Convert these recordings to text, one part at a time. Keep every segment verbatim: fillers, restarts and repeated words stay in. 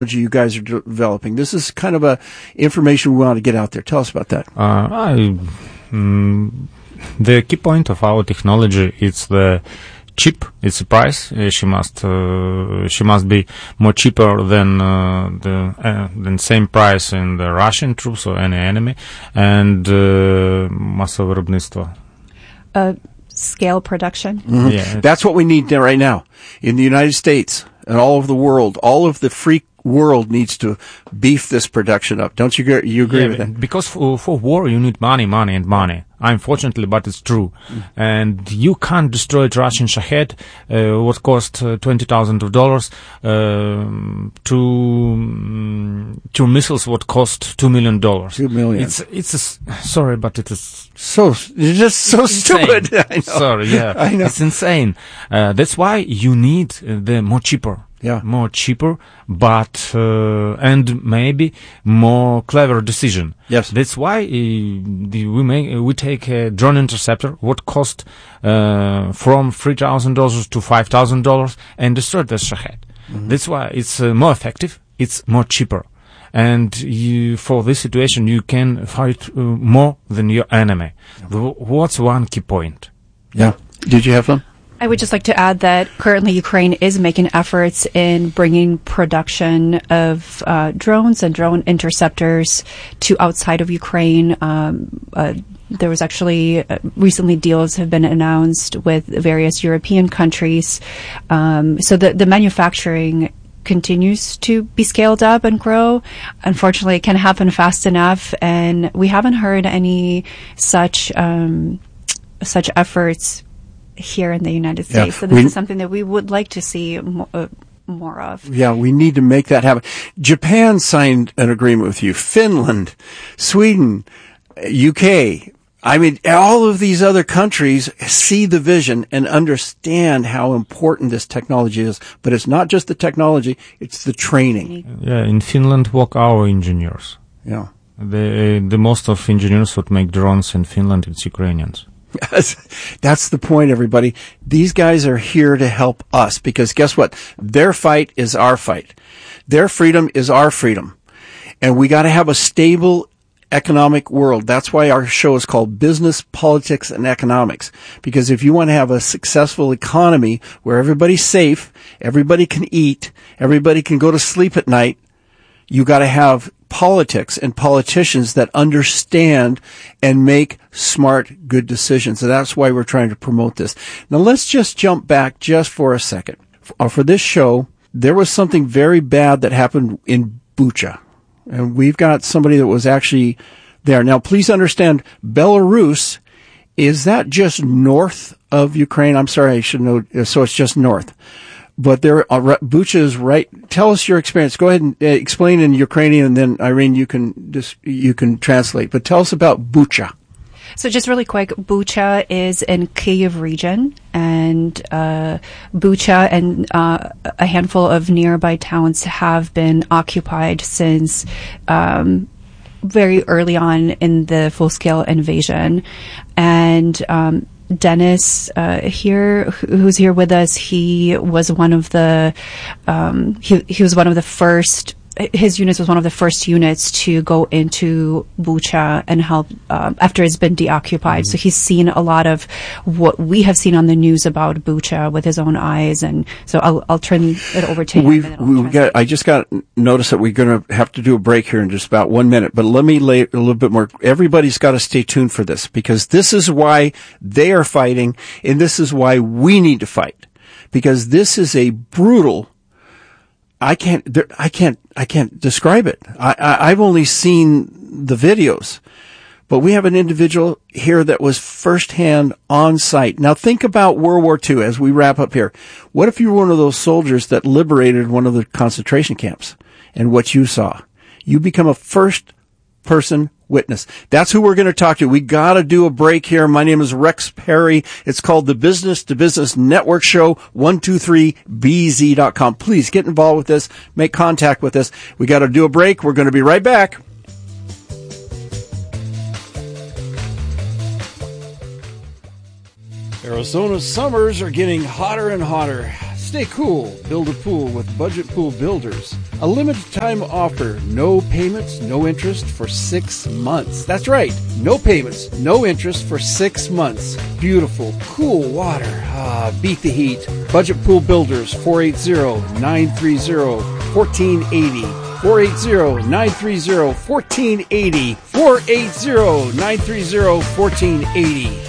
you guys are developing. This is kind of a information we want to get out there. Tell us about that. Uh, I, mm, the key point of our technology is the cheap. It's the price. Uh, she must uh, she must be more cheaper than uh, the uh, than same price in the Russian troops or any enemy, and uh, масовое виробництво. Uh, scale production. Mm-hmm. Yeah, that's what we need there right now in the United States and all over the world. All of the free world needs to beef this production up. Don't you agree, you agree yeah, with that? Because for, for war you need money, money, and money. Unfortunately, but it's true. Mm. And you can't destroy Russian Shahed, uh, what cost uh, twenty thousand of dollars, uh, to, um, two missiles what cost two million dollars. Two million. It's, it's, a, sorry, but it is so, you're just so insane. stupid. I know. Sorry, yeah. I know. It's insane. Uh, that's why you need the more cheaper. Yeah. More cheaper, but, uh, and maybe more clever decision. Yes. That's why, uh, the, we make, uh, we take a drone interceptor, what cost, uh, from three thousand dollars to five thousand dollars and destroy the Shahed. Mm-hmm. That's why it's uh, more effective, it's more cheaper. And you, for this situation, you can fight uh, more than your enemy. Yeah. What's one key point? Yeah. Did you have fun? I would just like to add that currently Ukraine is making efforts in bringing production of uh, drones and drone interceptors to outside of Ukraine. Um, uh, there was actually uh, recently deals have been announced with various European countries. Um, so the, the manufacturing continues to be scaled up and grow. Unfortunately, it can't happen fast enough, and we haven't heard any such um, such efforts here in the United States. Yeah, so this we, is something that we would like to see more, uh, more of. Yeah, we need to make that happen. Japan signed an agreement with you. Finland, Sweden, U K. I mean, all of these other countries see the vision and understand how important this technology is. But it's not just the technology, it's the training. Yeah, in Finland work our engineers. Yeah. The, the most of engineers would make drones in Finland, it's Ukrainians. That's the point, everybody. These guys are here to help us because guess what? Their fight is our fight. Their freedom is our freedom. And we got to have a stable economic world. That's why our show is called Business, Politics, and Economics. Because if you want to have a successful economy where everybody's safe, everybody can eat, everybody can go to sleep at night, you got to have politics and politicians that understand and make smart, good decisions. And that's why we're trying to promote this. Now let's just jump back just for a second. For this show, there was something very bad that happened in Bucha. And we've got somebody that was actually there. Now please understand, Belarus, is that just north of Ukraine? I'm sorry, I should know. So it's just north. But there, uh, Bucha is right. Tell us your experience. Go ahead and uh, explain in Ukrainian, and then Irene, you can just you can translate. But tell us about Bucha. So just really quick, Bucha is in Kyiv region, and uh, Bucha and uh, a handful of nearby towns have been occupied since um, very early on in the full-scale invasion, and um, Dennis uh, here, who's here with us, he was one of the um, he he was one of the first. His units was one of the first units to go into Bucha and help um, after it's been deoccupied. Mm-hmm. So he's seen a lot of what we have seen on the news about Bucha with his own eyes. And so I'll, I'll turn it over to him. We've, we've got, I just got notice that we're going to have to do a break here in just about one minute. But let me lay a little bit more. Everybody's got to stay tuned for this because this is why they are fighting, and this is why we need to fight because this is a brutal. I can't, I can't, I can't describe it. I, I, I've only seen the videos, but we have an individual here that was firsthand on site. Now think about World War Two as we wrap up here. What if you were one of those soldiers that liberated one of the concentration camps and what you saw? You become a first person witness. That's who we're going to talk to. We got to do a break here. My name is Rex Perry. It's called the Business to Business Network Show, one two three B Z dot com. Please get involved with this. Make contact with us. We got to do a break. We're going to be right back. Arizona's summers are getting hotter and hotter. Stay cool. Build a pool with Budget Pool Builders. A limited time offer. No payments, no interest for six months. That's right. No payments, no interest for six months. Beautiful, cool water. Ah, beat the heat. Budget Pool Builders, four eight zero, nine three zero, one four eight zero. four eight zero, nine three zero, one four eight zero. four eight zero, nine three zero, one four eight zero.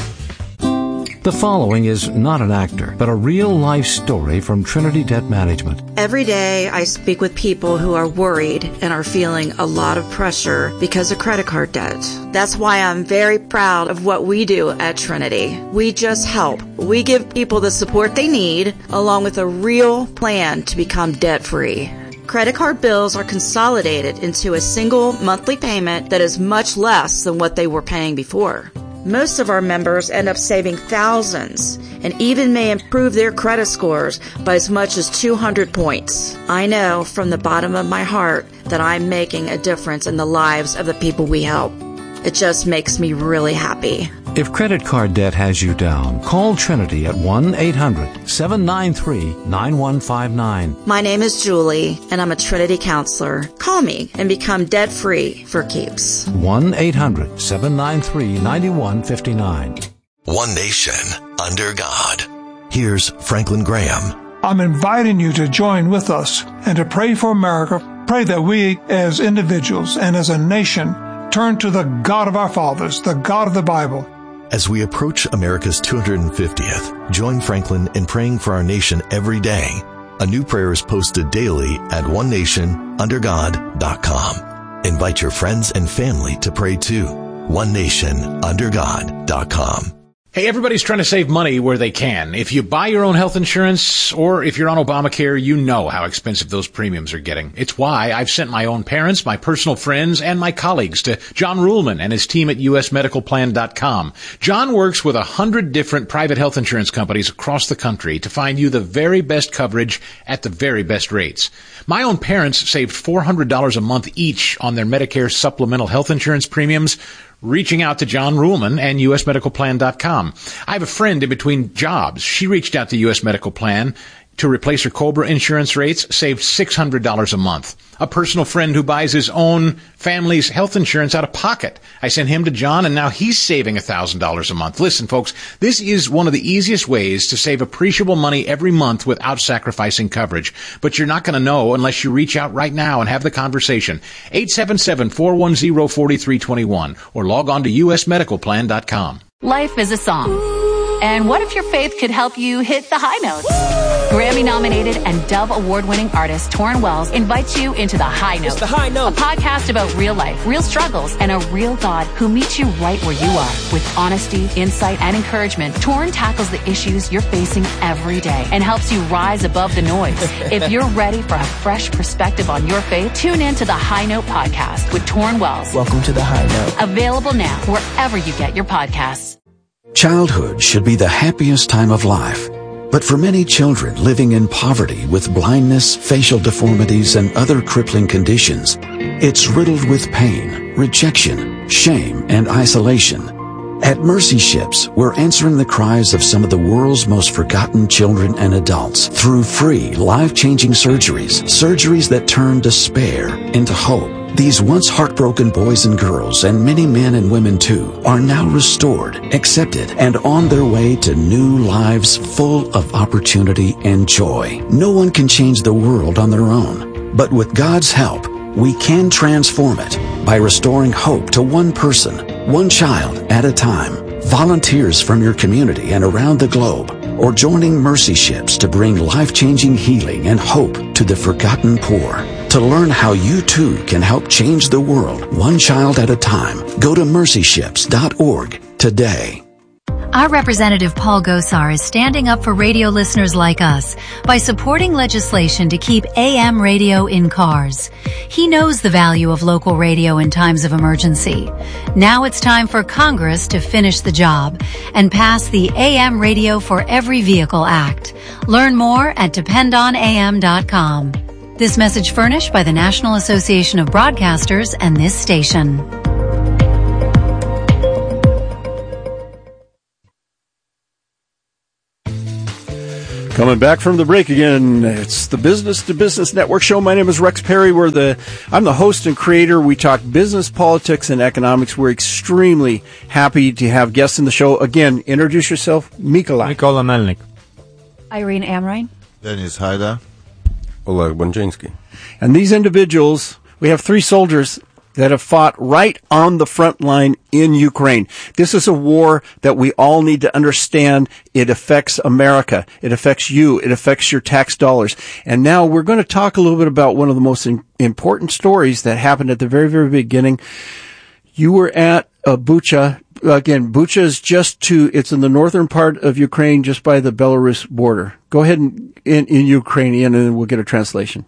The following is not an actor, but a real-life story from Trinity Debt Management. Every day I speak with people who are worried and are feeling a lot of pressure because of credit card debt. That's why I'm very proud of what we do at Trinity. We just help. We give people the support they need, along with a real plan to become debt-free. Credit card bills are consolidated into a single monthly payment that is much less than what they were paying before. Most of our members end up saving thousands and even may improve their credit scores by as much as two hundred points. I know from the bottom of my heart that I'm making a difference in the lives of the people we help. It just makes me really happy. If credit card debt has you down, call Trinity at one eight hundred, seven nine three, nine one five nine. My name is Julie, and I'm a Trinity counselor. Call me and become debt-free for keeps. one eight hundred, seven nine three, nine one five nine. One nation under God. Here's Franklin Graham. I'm inviting you to join with us and to pray for America. Pray that we as individuals and as a nation turn to the God of our fathers, the God of the Bible. As we approach America's two hundred fiftieth, join Franklin in praying for our nation every day. A new prayer is posted daily at one nation under god dot com. Invite your friends and family to pray too. one nation under god dot com. Hey, everybody's trying to save money where they can. If you buy your own health insurance or if you're on Obamacare, you know how expensive those premiums are getting. It's why I've sent my own parents, my personal friends, and my colleagues to John Ruhlman and his team at U S medical plan dot com. John works with a hundred different private health insurance companies across the country to find you the very best coverage at the very best rates. My own parents saved four hundred dollars a month each on their Medicare supplemental health insurance premiums, reaching out to John Ruhlman and U S medical plan dot com. I have a friend in between jobs. She reached out to U S Medical Plan to replace her COBRA insurance rates, saved six hundred dollars a month. A personal friend who buys his own family's health insurance out of pocket. I sent him to John, and now he's saving one thousand dollars a month. Listen, folks, this is one of the easiest ways to save appreciable money every month without sacrificing coverage. But you're not going to know unless you reach out right now and have the conversation. eight seven seven, four one zero, four three two one or log on to U S medical plan dot com. Life is a song. And what if your faith could help you hit the high notes? Grammy-nominated and Dove Award-winning artist Torrin Wells invites you into The High Note. It's The High Note. A podcast about real life, real struggles, and a real God who meets you right where you are. With honesty, insight, and encouragement, Torrin tackles the issues you're facing every day and helps you rise above the noise. If you're ready for a fresh perspective on your faith, tune in to The High Note podcast with Torrin Wells. Welcome to The High Note. Available now wherever you get your podcasts. Childhood should be the happiest time of life. But for many children living in poverty with blindness, facial deformities, and other crippling conditions, it's riddled with pain, rejection, shame, and isolation. At Mercy Ships, we're answering the cries of some of the world's most forgotten children and adults through free, life-changing surgeries, surgeries that turn despair into hope. These once heartbroken boys and girls, and many men and women too, are now restored, accepted, and on their way to new lives full of opportunity and joy. No one can change the world on their own, but with God's help, we can transform it by restoring hope to one person, one child at a time. Volunteers from your community and around the globe, or joining Mercy Ships to bring life-changing healing and hope to the forgotten poor. To learn how you too can help change the world one child at a time, go to mercy ships dot org today. Our Representative Paul Gosar is standing up for radio listeners like us by supporting legislation to keep A M radio in cars. He knows the value of local radio in times of emergency. Now it's time for Congress to finish the job and pass the A M Radio for Every Vehicle Act. Learn more at depend on A M dot com. This message furnished by the National Association of Broadcasters and this station. Coming back from the break again, it's the Business to Business Network show. My name is Rex Perry. We're the I'm the host and creator. We talk business, politics, and economics. We're extremely happy to have guests in the show. Again, introduce yourself, Mikola. Mikola Melnik. Irene Amrine. Dennis Haida. Oleg Bonjinsky. And these individuals, we have three soldiers that have fought right on the front line in Ukraine. This is a war that we all need to understand. It affects America. It affects you. It affects your tax dollars. And now we're going to talk a little bit about one of the most in- important stories that happened at the very, very beginning. You were at uh, Bucha. Again, Bucha is just to, it's in the northern part of Ukraine, just by the Belarus border. Go ahead and in, in Ukrainian, and then we'll get a translation.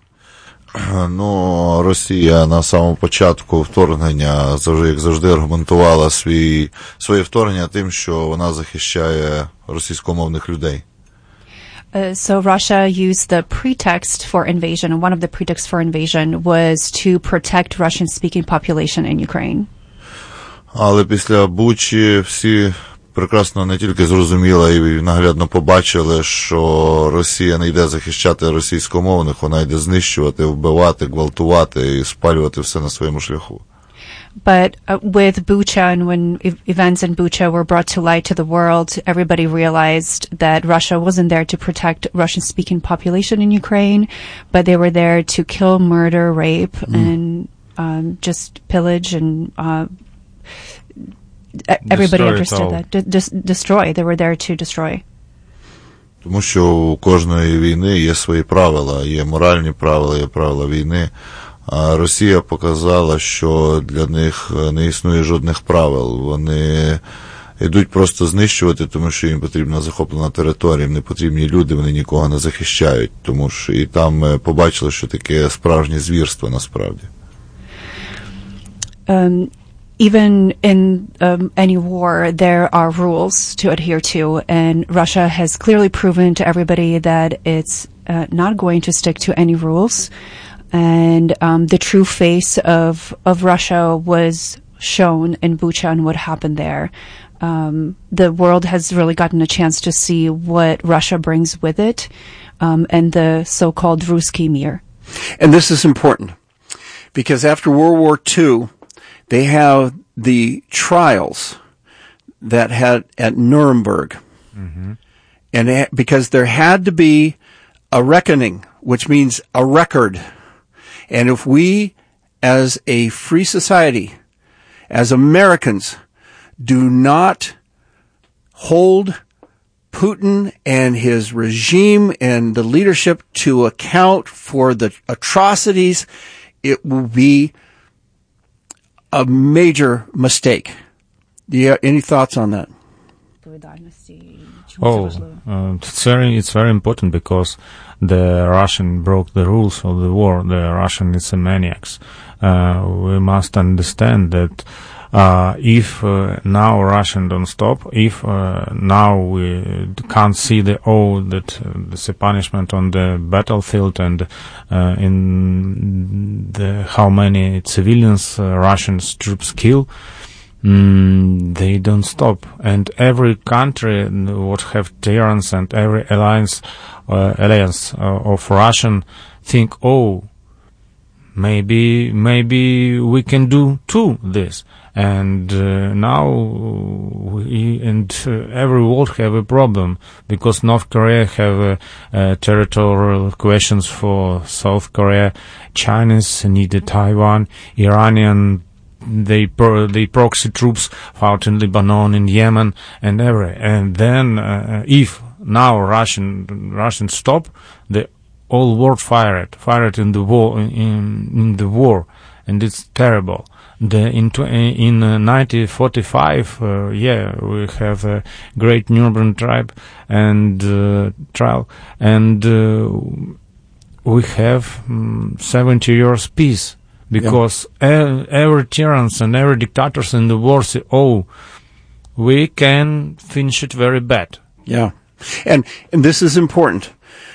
Ну, Росія на самому початку вторгнення, як завжди, аргументувала свій, своє вторгнення тим, що вона захищає російськомовних людей. Uh, so Russia used the pretext for invasion, and one of the pretexts for invasion was to protect Russian-speaking population in Ukraine. Але після Бучі всі прекрасно не тільки зрозуміли і наглядно побачили, що Росія не йде захищати російськомовних, вона йде знищувати, вбивати, гвалтувати і спалювати все на своєму шляху. But uh, with Bucha, and when e- events in Bucha were brought to light to the world, everybody realized that Russia wasn't there to protect Russian-speaking population in Ukraine, but they were there to kill, murder, rape, mm. and um, just pillage and uh, everybody destroy understood that. De- de- destroy. They were there to destroy. Тому що у кожної війни є свої правила, є моральні правила, є правила війни. А Росія показала, що для них не існує жодних правил. Вони йдуть просто знищувати, тому що їм потрібна захоплена територія, їм не потрібні люди, вони нікого не захищають. Тому що і там ми побачили, що таке справжнє звірство насправді. Um, Even in um, any war, there are rules to adhere to, and Russia has clearly proven to everybody that it's uh, not going to stick to any rules. And um, the true face of of Russia was shown in Bucha and what happened there. Um, the world has really gotten a chance to see what Russia brings with it, um, and the so-called Ruski Mir. And this is important because after World War Two, they have the trials that had at Nuremberg. Mm-hmm. And it, because there had to be a reckoning, which means a record. And if we, as a free society, as Americans, do not hold Putin and his regime and the leadership to account for the atrocities, it will be a major mistake. Do you have any thoughts on that? Oh, uh, it's very, it's very important because the Russian broke the rules of the war. The Russian is a maniacs. Uh, we must understand that uh, if uh, now Russian don't stop, if uh, now we can't see the oh that uh, the punishment on the battlefield and uh, in the how many civilians uh, Russian troops kill. Mm, they don't stop, and every country would have tyrants, and every alliance, uh, alliance uh, of Russian think, oh, maybe, maybe we can do too this, and uh, now we and uh, every world have a problem because North Korea have uh, uh, territorial questions for South Korea, Chinese needed Taiwan, Iranian. They pro- they proxy troops fought in Lebanon, in Yemen, and every. And then, uh, if now Russian Russians stop, the whole world fire it, fire it in the war, in, in the war, and it's terrible. The in tw- in uh, nineteen forty-five, uh, yeah, we have a great Nuremberg tribe and uh, trial, and uh, we have um, seventy years peace. Because yeah. e- every tyrants and every dictators in the world say, oh, we can finish it very bad. Yeah. And, and this is important.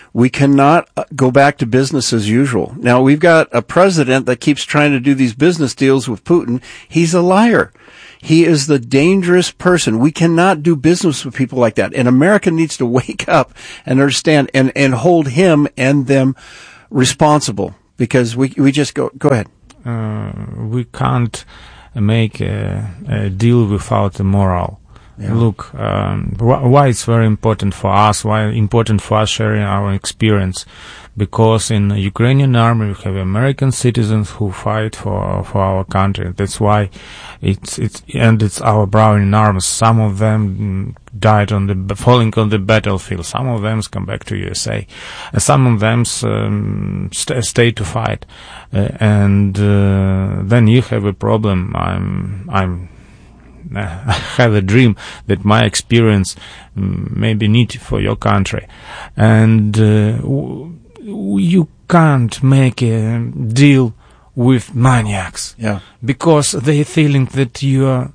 We cannot uh, go back to business as usual. Now, we've got a president that keeps trying to do these business deals with Putin. He's a liar. He is the dangerous person. We cannot do business with people like that. And America needs to wake up and understand and, and hold him and them responsible, because we we just go, go ahead. Uh, we can't make a, a deal without the moral. Yeah. Look, um, wh- why it's very important for us, why important for us sharing our experience. Because in the Ukrainian army we have American citizens who fight for for our country. That's why it's it's and it's our brother in arms. Some of them died on the falling on the battlefield. Some of them come back to U S A. And some of them um, st- stay to fight. Uh, and uh, then you have a problem. I'm I'm. I have a dream that my experience um, may be needed for your country, and uh, w- you can't make a deal with maniacs, yeah, because they're feeling that you are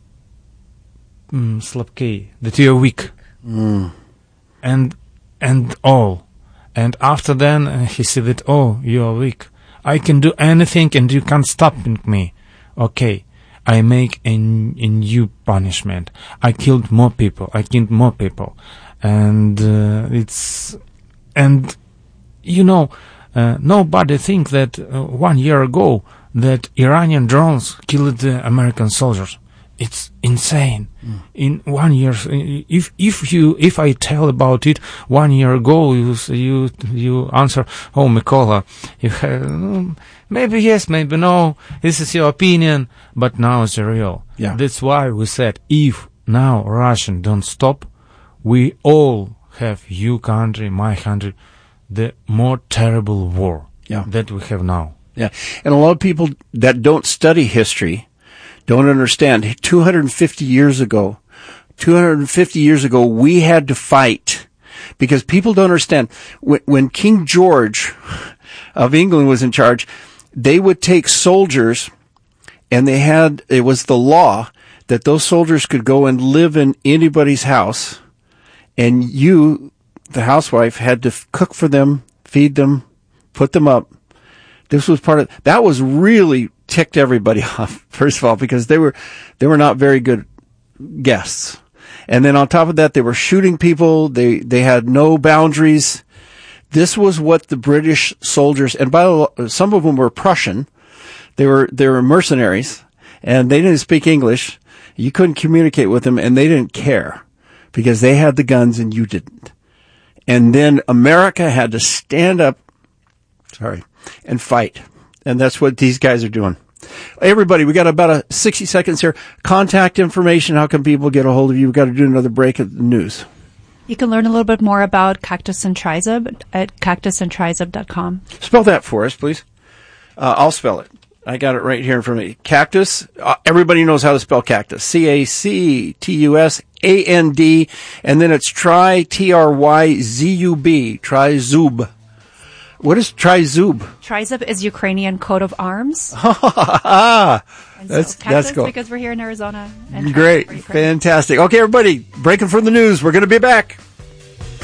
um, slabki, that you are weak, mm. and and all, and after then uh, he said that, oh, you are weak, I can do anything and you can't stop me. Okay. I make a, a new punishment. I killed more people. I killed more people. And uh, it's... And, you know, uh, nobody think that uh, one year ago that Iranian drones killed the American soldiers. It's insane. Mm. In one year, if if you if I tell about it one year ago, you you you answer, oh, Mykola, you have, maybe yes, maybe no. This is your opinion, but now it's real. Yeah. That's why we said if now Russian don't stop, we all have you country, my country, the more terrible war yeah. that we have now. Yeah, and a lot of people that don't study history don't understand. two hundred fifty years ago, two hundred fifty years ago, we had to fight, because people don't understand. When, when King George of England was in charge, they would take soldiers, and they had, it was the law that those soldiers could go and live in anybody's house, and you, the housewife, had to f- cook for them, feed them, put them up. This was part of, that was really ticked everybody off, first of all, because they were, they were not very good guests. And then on top of that, they were shooting people. They, they had no boundaries. This was what the British soldiers, and by the way, some of them were Prussian. They were, they were mercenaries, and they didn't speak English. You couldn't communicate with them, and they didn't care, because they had the guns and you didn't. And then America had to stand up, sorry, and fight. And that's what these guys are doing. Everybody, we got about a sixty seconds here. Contact information. How can people get a hold of you? We've got to do another break of the news. You can learn a little bit more about Cactus and Trizub at cactus and trizub dot com. Spell that for us, please. Uh, I'll spell it. I got it right here in front of me. Cactus. Uh, everybody knows how to spell cactus. C A C T U S A N D. And then it's Try, T R Y Z U B. Trizub. What is Trizub? Trizub is Ukrainian coat of arms. Ah, that's, so that's cool. Because we're here in Arizona. And Great. Fantastic. Okay, everybody, breaking from the news. We're going to be back.